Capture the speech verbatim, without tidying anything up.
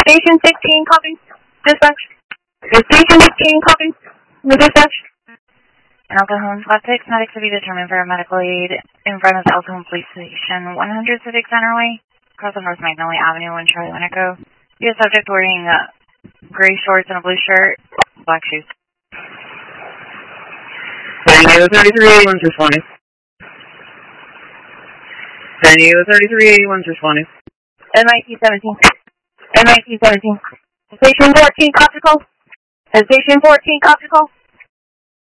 Station sixteen, copy. Dispatch. Station sixteen, copy. The dispatch. Alpha Home Flat six, medics to be determined for a medical aid in front of Alpha Home Police Station one hundred Civic Center Way, across of North Magnolia Avenue in Charlie One Echo. You have subject wearing uh, gray shorts and a blue shirt, black shoes. Venue thirty-three eighty-one responding. Venue thirty-three eighty-one responding. N I T seventeen. N I T seventeen. Station fourteen, optical. Station fourteen, optical.